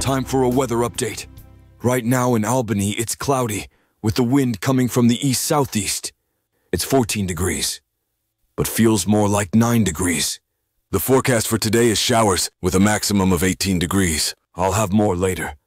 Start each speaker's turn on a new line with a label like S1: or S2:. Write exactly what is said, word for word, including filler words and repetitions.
S1: time for a weather update. Right now in Albany, it's cloudy, with the wind coming from the east-southeast. It's fourteen degrees, but feels more like nine degrees. The forecast for today is showers, with a maximum of eighteen degrees. I'll have more later.